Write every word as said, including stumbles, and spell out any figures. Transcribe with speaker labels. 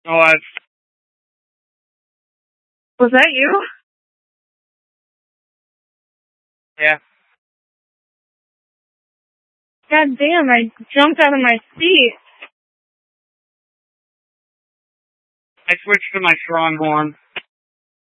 Speaker 1: Oh, I...
Speaker 2: Was that you?
Speaker 1: Yeah.
Speaker 2: God damn, I jumped out of my seat.
Speaker 1: I switched to my Stronghorn.